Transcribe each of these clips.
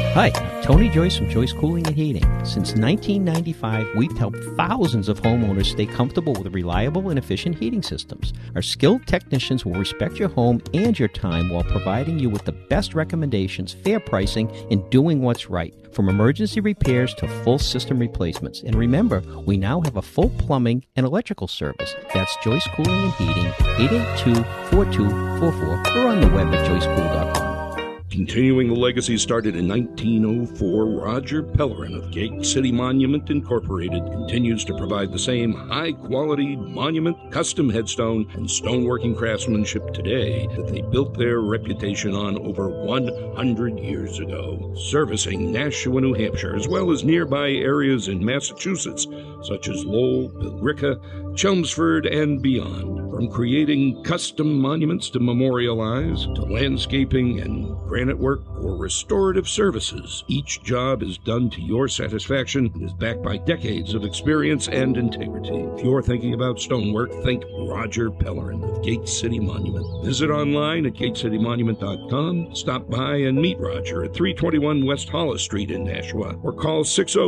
Hi, I'm Tony Joyce from Joyce Cooling and Heating. Since 1995, we've helped thousands of homeowners stay comfortable with reliable and efficient heating systems. Our skilled technicians will respect your home and your time while providing you with the best recommendations, fair pricing, and doing what's right. From emergency repairs to full system replacements. And remember, we now have a full plumbing and electrical service. That's Joyce Cooling and Heating, 882-4244, or on the web at joycecool.com. Continuing the legacy started in 1904, Roger Pellerin of Gate City Monument Incorporated continues to provide the same high-quality monument, custom headstone, and stoneworking craftsmanship today that they built their reputation on over 100 years ago, servicing Nashua, New Hampshire, as well as nearby areas in Massachusetts, such as Lowell, Billerica, Chelmsford, and beyond. From creating custom monuments to memorialize, to landscaping and granite work or restorative services, each job is done to your satisfaction and is backed by decades of experience and integrity. If you're thinking about stonework, think Roger Pellerin of Gate City Monument. Visit online at gatecitymonument.com. Stop by and meet Roger at 321 West Hollis Street in Nashua, or call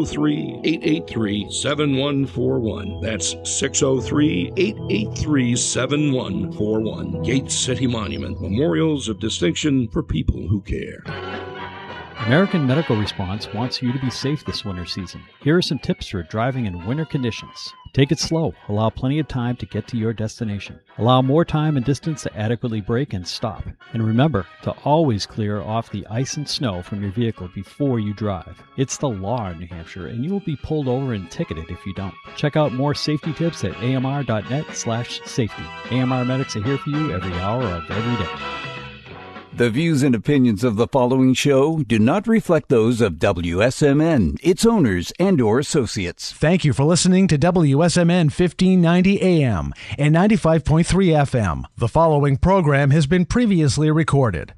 603-883-7141. That's 603-883-7141. Gate City Monument, memorials of distinction for people who care. American Medical Response wants you to be safe this winter season. Here are some tips for driving in winter conditions. Take it slow. Allow plenty of time to get to your destination. Allow more time and distance to adequately brake and stop. And remember to always clear off the ice and snow from your vehicle before you drive. It's the law in New Hampshire, and you will be pulled over and ticketed if you don't. Check out more safety tips at amr.net/safety. AMR Medics are here for you every hour of every day. The views and opinions of the following show do not reflect those of WSMN, its owners, and/or associates. Thank you for listening to WSMN 1590 AM and 95.3 FM. The following program has been previously recorded.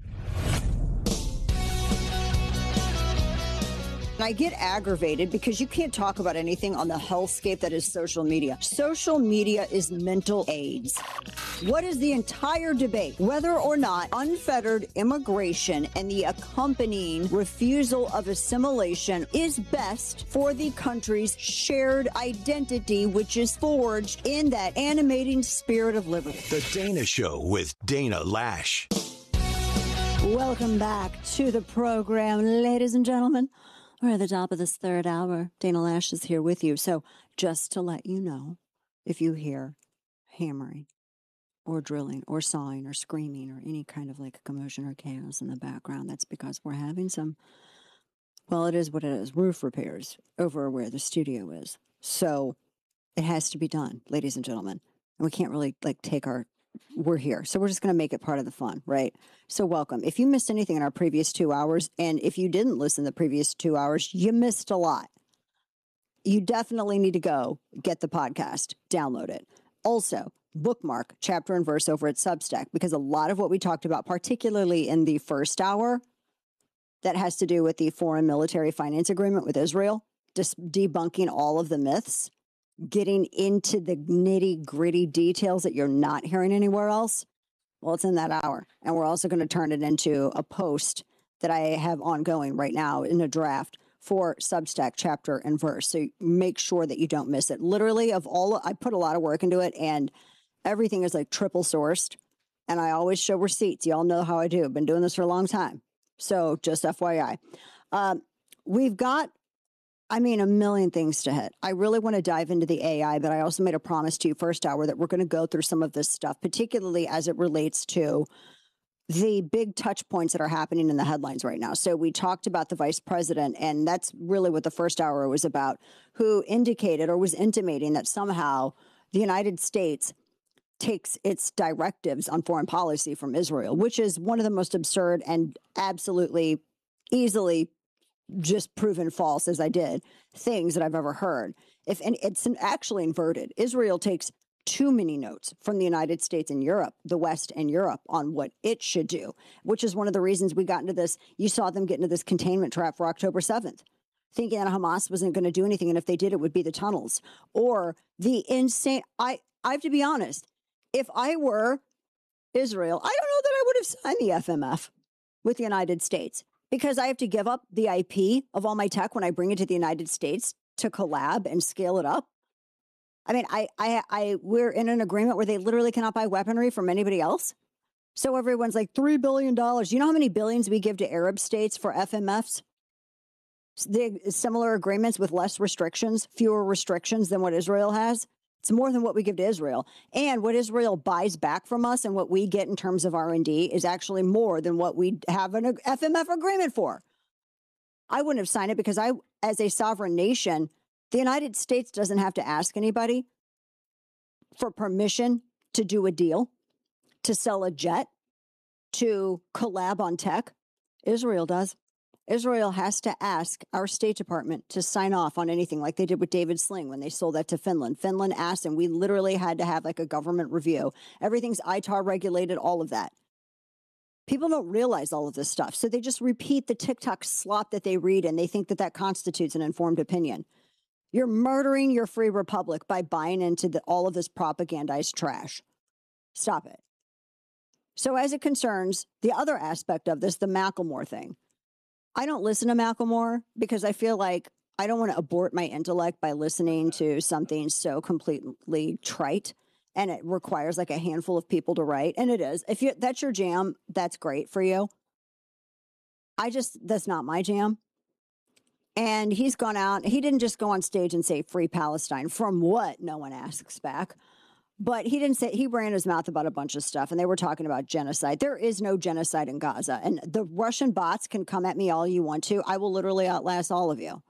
I get aggravated because you can't talk about anything on the hellscape that is social media. Social media is mental AIDS. What is the entire debate? Whether or not unfettered immigration and the accompanying refusal of assimilation is best for the country's shared identity, which is forged in that animating spirit of liberty. The Dana Show with Dana Lash. Welcome back to the program, ladies and gentlemen. We're at the top of this third hour. Dana Lash is here with you. So just to let you know, if you hear hammering or drilling or sawing or screaming or any kind of like commotion or chaos in the background, that's because we're having some, well, it is what it is, roof repairs over where the studio is. So it has to be done, ladies and gentlemen. And we can't really we're here. So we're just going to make it part of the fun, right? So welcome. If you missed anything in our previous 2 hours, and if you didn't listen the previous 2 hours, you missed a lot. You definitely need to go get the podcast, download it. Also, bookmark chapter and verse over at Substack, because a lot of what we talked about, particularly in the first hour, that has to do with the foreign military finance agreement with Israel, just debunking all of the myths, getting into the nitty-gritty details that you're not hearing anywhere else, well, it's in that hour. And we're also going to turn it into a post that I have ongoing right now in a draft for Substack chapter and verse. So make sure that you don't miss it. Literally, I put a lot of work into it, and everything is like triple sourced. And I always show receipts. Y'all know how I do. I've been doing this for a long time. So just FYI. We've got a million things to hit. I really want to dive into the AI, but I also made a promise to you first hour that we're going to go through some of this stuff, particularly as it relates to the big touch points that are happening in the headlines right now. So we talked about the vice president, and that's really what the first hour was about, who indicated or was intimating that somehow the United States takes its directives on foreign policy from Israel, which is one of the most absurd and absolutely easily just proven false, as I did, things that I've ever heard. It's actually inverted. Israel takes too many notes from the United States and Europe, the West and Europe, on what it should do, which is one of the reasons we got into this. You saw them get into this containment trap for October 7th, thinking that Hamas wasn't going to do anything, and if they did, it would be the tunnels. Or the insane, I have to be honest, if I were Israel, I don't know that I would have signed the FMF with the United States, because I have to give up the IP of all my tech when I bring it to the United States to collab and scale it up. I mean, we're in an agreement where they literally cannot buy weaponry from anybody else. So everyone's like $3 billion. You know how many billions we give to Arab states for FMFs? Similar agreements with less restrictions, fewer restrictions than what Israel has. It's more than what we give to Israel. And what Israel buys back from us and what we get in terms of R&D is actually more than what we have an FMF agreement for. I wouldn't have signed it because as a sovereign nation, the United States doesn't have to ask anybody for permission to do a deal, to sell a jet, to collab on tech. Israel does. Israel has to ask our State Department to sign off on anything like they did with David Sling when they sold that to Finland. Finland asked, and we literally had to have like a government review. Everything's ITAR regulated, all of that. People don't realize all of this stuff. So they just repeat the TikTok slop that they read, and they think that that constitutes an informed opinion. You're murdering your free republic by buying into all of this propagandized trash. Stop it. So as it concerns the other aspect of this, the Macklemore thing, I don't listen to Macklemore because I feel like I don't want to abort my intellect by listening to something so completely trite, and it requires like a handful of people to write. And it is. If that's your jam, that's great for you. That's not my jam. And he's gone out. He didn't just go on stage and say free Palestine. From what? No one asks back. But he didn't say, he ran his mouth about a bunch of stuff, and they were talking about genocide. There is no genocide in Gaza, and the Russian bots can come at me all you want to. I will literally outlast all of you.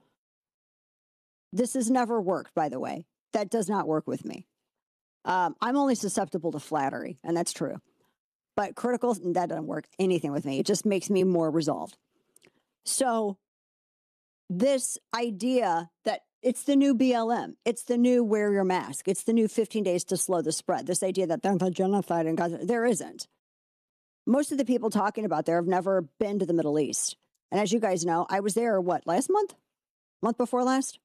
This has never worked, by the way. That does not work with me. I'm only susceptible to flattery, and that's true. But critical, that doesn't work anything with me. It just makes me more resolved. So this idea that it's the new BLM. It's the new wear your mask. It's the new 15 days to slow the spread. This idea that there's a genocide in Gaza, there isn't. Most of the people talking about there have never been to the Middle East. And as you guys know, I was there, last month? Month before last?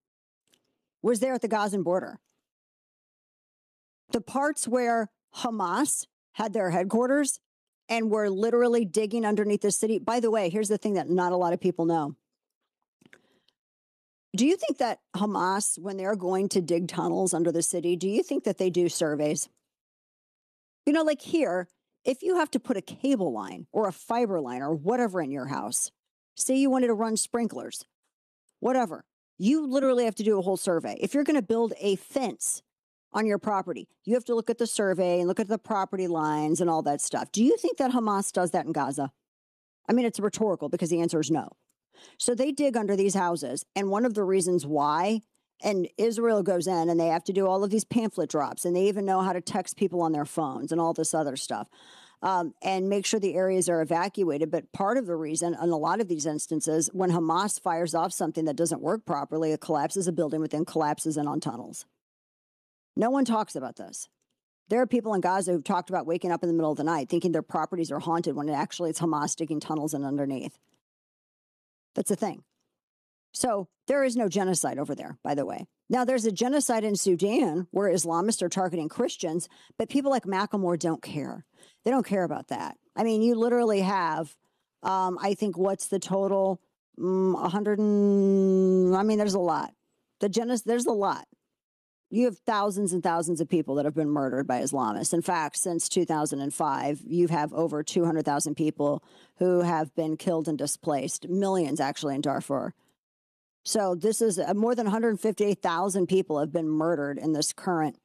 Was there at the Gazan border. The parts where Hamas had their headquarters and were literally digging underneath the city. By the way, here's the thing that not a lot of people know. Do you think that Hamas, when they're going to dig tunnels under the city, do you think that they do surveys? You know, like here, if you have to put a cable line or a fiber line or whatever in your house, say you wanted to run sprinklers, whatever, you literally have to do a whole survey. If you're going to build a fence on your property, you have to look at the survey and look at the property lines and all that stuff. Do you think that Hamas does that in Gaza? I mean, it's rhetorical because the answer is no. So they dig under these houses. And one of the reasons why, and Israel goes in and they have to do all of these pamphlet drops, and they even know how to text people on their phones and all this other stuff, and make sure the areas are evacuated. But part of the reason in a lot of these instances, when Hamas fires off something that doesn't work properly, it collapses a building within collapses in on tunnels. No one talks about this. There are people in Gaza who've talked about waking up in the middle of the night thinking their properties are haunted when actually it's Hamas digging tunnels in underneath. That's a thing. So there is no genocide over there, by the way. Now, there's a genocide in Sudan where Islamists are targeting Christians, but people like Macklemore don't care. They don't care about that. I mean, you literally have, I think, what's the total? 100 and, I mean, there's a lot. There's a lot. You have thousands and thousands of people that have been murdered by Islamists. In fact, since 2005, you have over 200,000 people who have been killed and displaced, millions actually in Darfur. So this is more than 158,000 people have been murdered in this current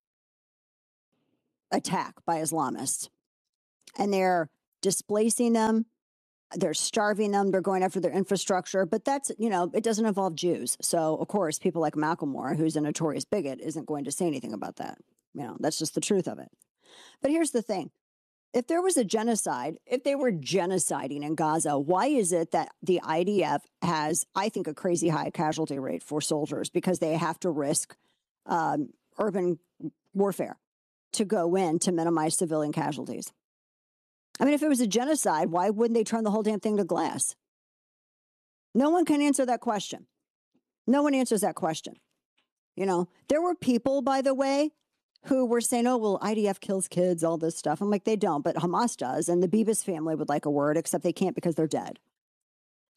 attack by Islamists. And they're displacing them. They're starving them. They're going after their infrastructure. But that's, it doesn't involve Jews. So, of course, people like Macklemore, who's a notorious bigot, isn't going to say anything about that. That's just the truth of it. But here's the thing. If there was a genocide, if they were genociding in Gaza, why is it that the IDF has, I think, a crazy high casualty rate for soldiers? Because they have to risk urban warfare to go in to minimize civilian casualties. I mean, if it was a genocide, why wouldn't they turn the whole damn thing to glass? No one can answer that question. No one answers that question. There were people, by the way, who were saying, oh, well, IDF kills kids, all this stuff. I'm like, they don't, but Hamas does. And the Bibas family would like a word, except they can't because they're dead.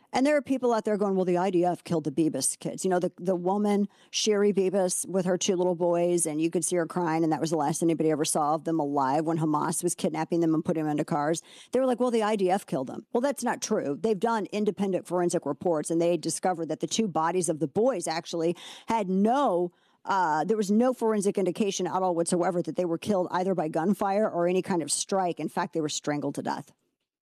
And there are people out there going, well, the IDF killed the Bibas kids. You know, the woman, Sherry Bibas, with her 2 little boys, and you could see her crying, and that was the last anybody ever saw of them alive when Hamas was kidnapping them and putting them into cars. They were like, well, the IDF killed them. Well, that's not true. They've done independent forensic reports, and they discovered that the 2 bodies of the boys actually had there was no forensic indication at all whatsoever that they were killed either by gunfire or any kind of strike. In fact, they were strangled to death.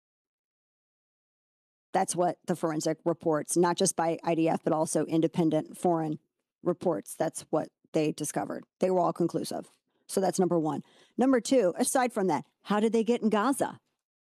That's what the forensic reports, not just by IDF, but also independent foreign reports. That's what they discovered. They were all conclusive. So that's number 1. Number 2, aside from that, how did they get in Gaza?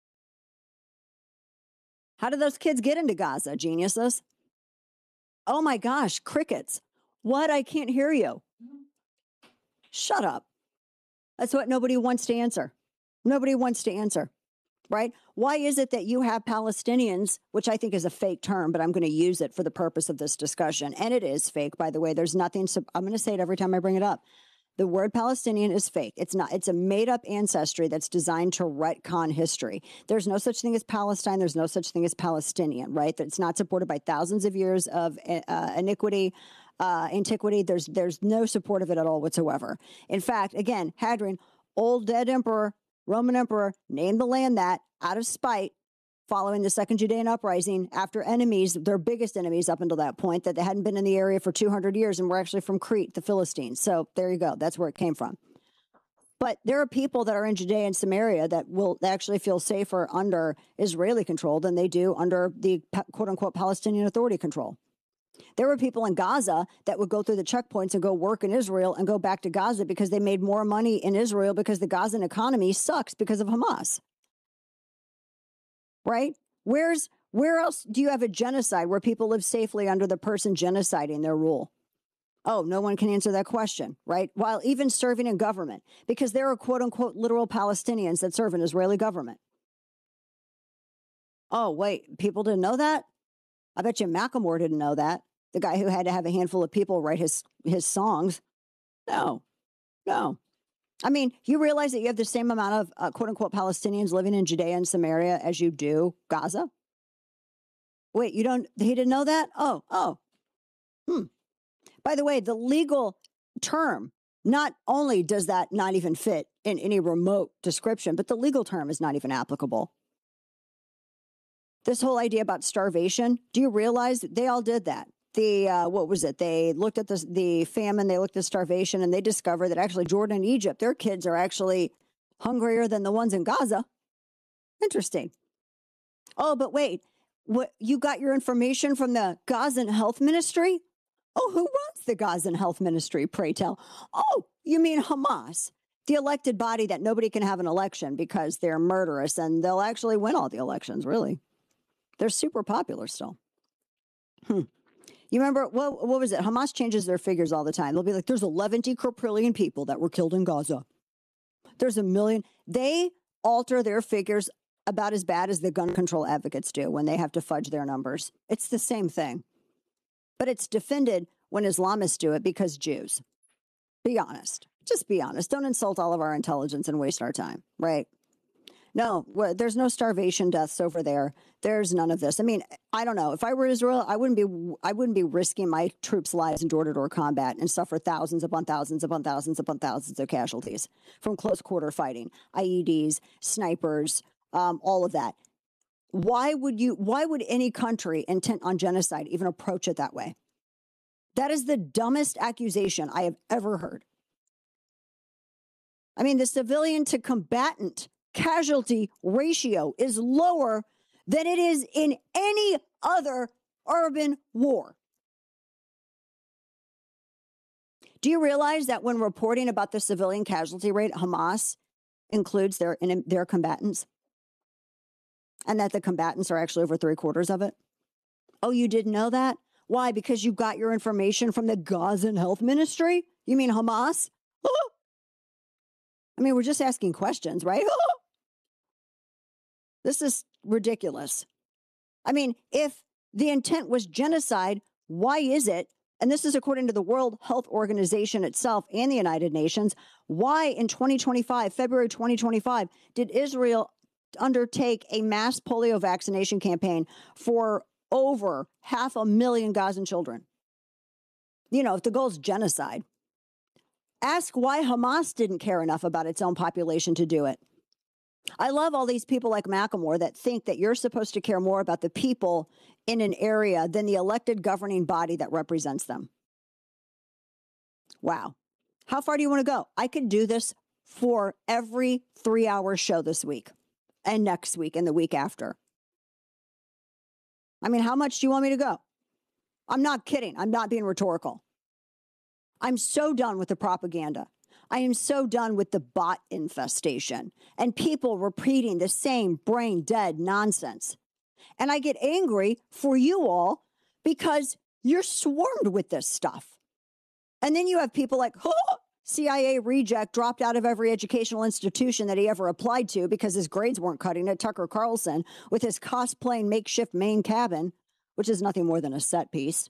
How did those kids get into Gaza, geniuses? Oh my gosh, crickets. What? I can't hear you. Shut up. That's what nobody wants to answer. Nobody wants to answer. Right? Why is it that you have Palestinians, which I think is a fake term, but I'm going to use it for the purpose of this discussion. And it is fake, by the way. There's nothing. I'm going to say it every time I bring it up. The word Palestinian is fake. It's not. It's a made up ancestry that's designed to retcon history. There's no such thing as Palestine. There's no such thing as Palestinian, right? That's not supported by thousands of years of antiquity. There's no support of it at all whatsoever. In fact, again, Hadrian, old dead emperor, Roman emperor, named the land that out of spite following the Second Judean Uprising after enemies, their biggest enemies up until that point, that they hadn't been in the area for 200 years and were actually from Crete, the Philistines. So there you go. That's where it came from. But there are people that are in Judea and Samaria that will actually feel safer under Israeli control than they do under the quote unquote Palestinian Authority control. There were people in Gaza that would go through the checkpoints and go work in Israel and go back to Gaza because they made more money in Israel because the Gazan economy sucks because of Hamas. Right? Where else do you have a genocide where people live safely under the person genociding their rule? Oh, no one can answer that question, right? While even serving in government, because there are quote unquote literal Palestinians that serve in Israeli government. Oh, wait, people didn't know that? I bet you Macklemore didn't know that. The guy who had to have a handful of people write his songs. No. I mean, you realize that you have the same amount of quote unquote Palestinians living in Judea and Samaria as you do Gaza? Wait, he didn't know that? Oh. By the way, the legal term, not only does that not even fit in any remote description, but the legal term is not even applicable. This whole idea about starvation, do you realize they all did that? What was it? They looked at the famine, they looked at starvation, and they discovered that actually Jordan and Egypt, their kids are actually hungrier than the ones in Gaza. Interesting. Oh, but wait, what, you got your information from the Gazan Health Ministry? Oh, who runs the Gazan Health Ministry, pray tell? Oh, you mean Hamas, the elected body that nobody can have an election because they're murderous and they'll actually win all the elections, really. They're super popular still. You remember, what was it? Hamas changes their figures all the time. They'll be like, there's 11 quadrillion people that were killed in Gaza. There's 1 million. They alter their figures about as bad as the gun control advocates do when they have to fudge their numbers. It's the same thing. But it's defended when Islamists do it because Jews. Be honest. Just be honest. Don't insult all of our intelligence and waste our time, right? No, there's no starvation deaths over there. There's none of this. I mean, I don't know. If I were Israel, I wouldn't be risking my troops' lives in door-to-door combat and suffer thousands upon thousands upon thousands upon thousands of casualties from close quarter fighting, IEDs, snipers, all of that. Why would any country intent on genocide even approach it that way? That is the dumbest accusation I have ever heard. I mean, the civilian to combatant casualty ratio is lower than it is in any other urban war. Do you realize that when reporting about the civilian casualty rate, Hamas includes their combatants? And that the combatants are actually over 3/4 of it? Oh, you didn't know that? Why? Because you got your information from the Gazan Health Ministry? You mean Hamas? I mean, we're just asking questions, right? This is ridiculous. I mean, if the intent was genocide, why is it, and this is according to the World Health Organization itself and the United Nations, why in 2025, February 2025, did Israel undertake a mass polio vaccination campaign for over 500,000 Gazan children. You know, if the goal is genocide, ask why Hamas didn't care enough about its own population to do it. I love all these people like Macklemore that think that you're supposed to care more about the people in an area than the elected governing body that represents them. Wow. How far do you want to go? I could do this for every 3-hour show this week and next week and the week after. I mean, how much do you want me to go? I'm not kidding. I'm not being rhetorical. I'm so done with the propaganda. I am so done with the bot infestation and people repeating the same brain dead nonsense. And I get angry for you all because you're swarmed with this stuff. And then you have people like, oh, CIA reject dropped out of every educational institution that he ever applied to because his grades weren't cutting it. Tucker Carlson with his cosplaying makeshift main cabin, which is nothing more than a set piece,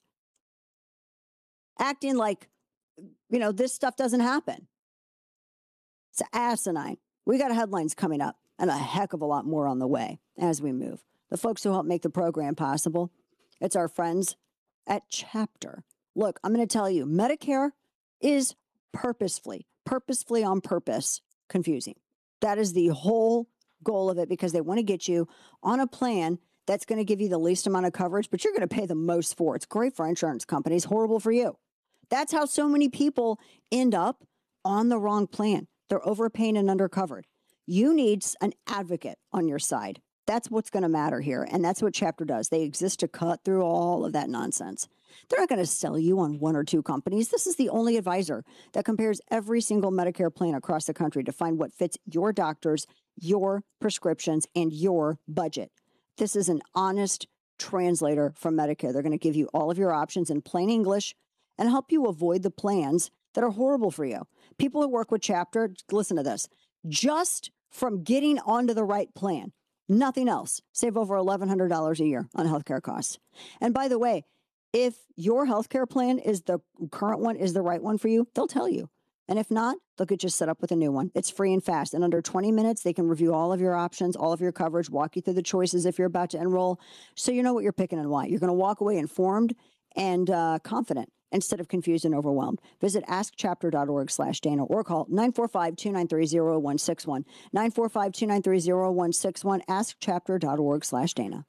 acting like, you know, this stuff doesn't happen. It's asinine. We got headlines coming up and a heck of a lot more on the way as we move. The folks who help make the program possible, it's our friends at Chapter. Look, I'm going to tell you, Medicare is purposefully on purpose confusing. That is the whole goal of it because they want to get you on a plan that's going to give you the least amount of coverage, but you're going to pay the most for. It's great for insurance companies, horrible for you. That's how so many people end up on the wrong plan. They're overpaying and undercovered. You need an advocate on your side. That's what's going to matter here. And that's what Chapter does. They exist to cut through all of that nonsense. They're not going to sell you on one or two companies. This is the only advisor that compares every single Medicare plan across the country to find what fits your doctors, your prescriptions, and your budget. This is an honest translator from Medicare. They're going to give you all of your options in plain English and help you avoid the plans that are horrible for you. People who work with Chapter, listen to this, just from getting onto the right plan, nothing else, save over $1,100 a year on healthcare costs. And by the way, if your healthcare plan is the current one, is the right one for you, they'll tell you. And if not, they'll get you set up with a new one. It's free and fast. In under 20 minutes, they can review all of your options, all of your coverage, walk you through the choices if you're about to enroll, so you know what you're picking and why. You're going to walk away informed and confident instead of confused and overwhelmed. Visit askchapter.org/Dana or call 945-293-0161. 945-293-0161, askchapter.org/Dana.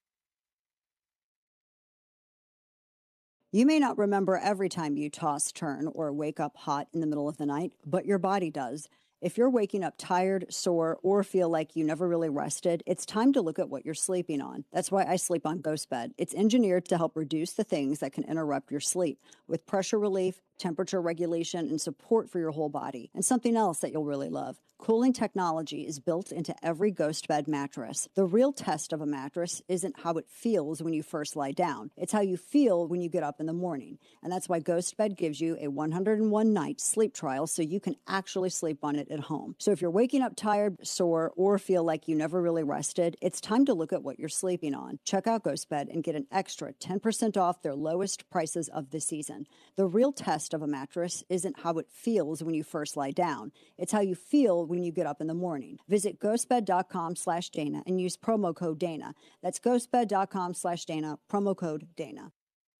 You may not remember every time you toss, turn, or wake up hot in the middle of the night, but your body does. If you're waking up tired, sore, or feel like you never really rested, it's time to look at what you're sleeping on. That's why I sleep on GhostBed. It's engineered to help reduce the things that can interrupt your sleep with pressure relief, temperature regulation, and support for your whole body. And something else that you'll really love. Cooling technology is built into every GhostBed mattress. The real test of a mattress isn't how it feels when you first lie down. It's how you feel when you get up in the morning. And that's why GhostBed gives you a 101-night sleep trial so you can actually sleep on it at home. So if you're waking up tired, sore, or feel like you never really rested, it's time to look at what you're sleeping on. Check out GhostBed and get an extra 10% off their lowest prices of the season. The real test of a mattress isn't how it feels when you first lie down. It's how you feel when you get up in the morning. Visit ghostbed.com/Dana and use promo code Dana. That's ghostbed.com/Dana, promo code Dana.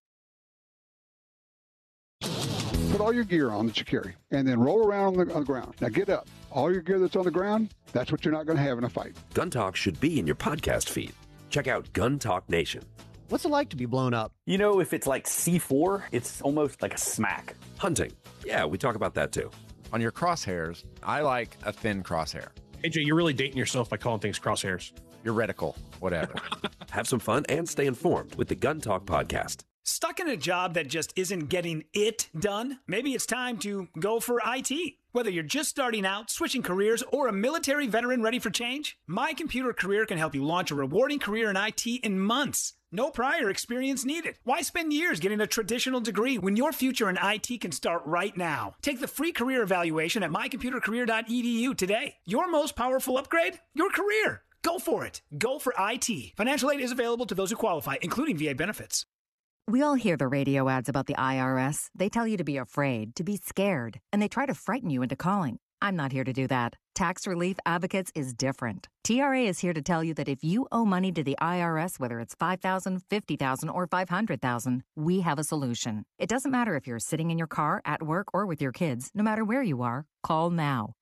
Put all your gear on that you carry, and then roll around on the ground. Now get up. All your gear that's on the ground, that's what you're not going to have in a fight. Gun Talk should be in your podcast feed. Check out Gun Talk Nation. What's it like to be blown up? You know, if it's like C4, it's almost like a smack. Hunting. Yeah, we talk about that too. On your crosshairs, I like a thin crosshair. AJ, you're really dating yourself by calling things crosshairs. Your reticle, whatever. Have some fun and stay informed with the Gun Talk podcast. Stuck in a job that just isn't getting it done? Maybe it's time to go for IT. Whether you're just starting out, switching careers, or a military veteran ready for change, My Computer Career can help you launch a rewarding career in IT in months. No prior experience needed. Why spend years getting a traditional degree when your future in IT can start right now? Take the free career evaluation at mycomputercareer.edu today. Your most powerful upgrade? Your career. Go for it. Go for IT. Financial aid is available to those who qualify, including VA benefits. We all hear the radio ads about the IRS. They tell you to be afraid, to be scared, and they try to frighten you into calling. I'm not here to do that. Tax Relief Advocates is different. TRA is here to tell you that if you owe money to the IRS, whether it's $5,000, $50,000, or $500,000, we have a solution. It doesn't matter if you're sitting in your car, at work, or with your kids. No matter where you are, call now.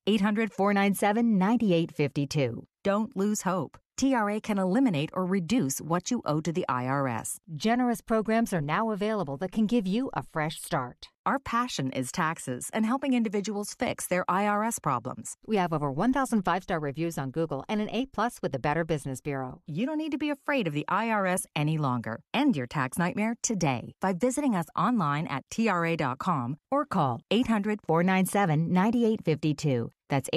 800-497-9852. Don't lose hope. TRA can eliminate or reduce what you owe to the IRS. Generous programs are now available that can give you a fresh start. Our passion is taxes and helping individuals fix their IRS problems. We have over 1,000 5-star reviews on Google and an A+ with the Better Business Bureau. You don't need to be afraid of the IRS any longer. End your tax nightmare today by visiting us online at TRA.com or call 800-497-9852. That's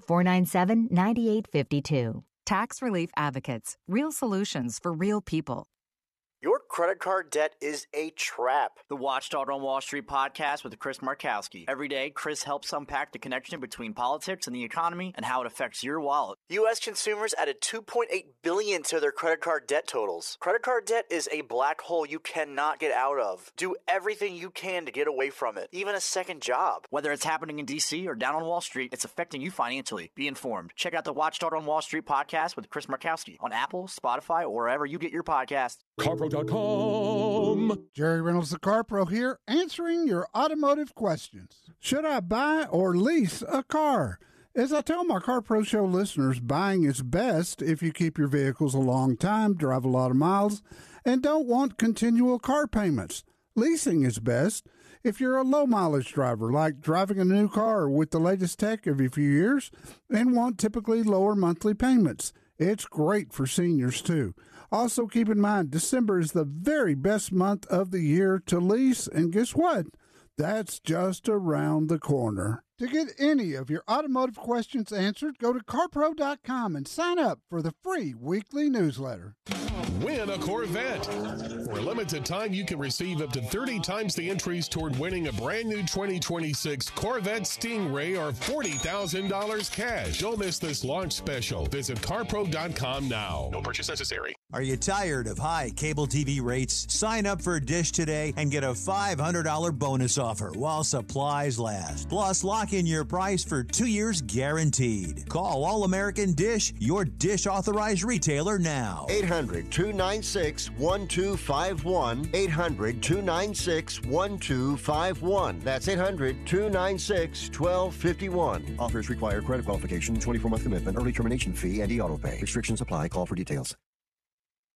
800-497-9852. Tax Relief Advocates. Real solutions for real people. Your credit card debt is a trap. The Watchdog on Wall Street podcast with Chris Markowski. Every day, Chris helps unpack the connection between politics and the economy and how it affects your wallet. U.S. consumers added $2.8 billion to their credit card debt totals. Credit card debt is a black hole you cannot get out of. Do everything you can to get away from it, even a second job. Whether it's happening in D.C. or down on Wall Street, it's affecting you financially. Be informed. Check out the Watchdog on Wall Street podcast with Chris Markowski on Apple, Spotify, or wherever you get your podcasts. CarPro.com. Jerry Reynolds, the CarPro here, answering your automotive questions. Should I buy or lease a car? As I tell my CarPro Show listeners, buying is best if you keep your vehicles a long time, drive a lot of miles, and don't want continual car payments. Leasing is best if you're a low-mileage driver, like driving a new car with the latest tech every few years, and want typically lower monthly payments. It's great for seniors, too. Also, keep in mind, December is the very best month of the year to lease, and guess what? That's just around the corner. To get any of your automotive questions answered, go to CarPro.com and sign up for the free weekly newsletter. Win a Corvette. For a limited time, you can receive up to 30 times the entries toward winning a brand new 2026 Corvette Stingray or $40,000 cash. Don't miss this launch special. Visit CarPro.com now. No purchase necessary. Are you tired of high cable TV rates? Sign up for Dish today and get a $500 bonus offer while supplies last. Plus, lock in your price for 2 years guaranteed. Call All American Dish, your Dish authorized retailer now. 800-296-1251. 800-296-1251. That's 800-296-1251. Offers require credit qualification, 24-month commitment, early termination fee, and e-auto pay. Restrictions apply. Call for details.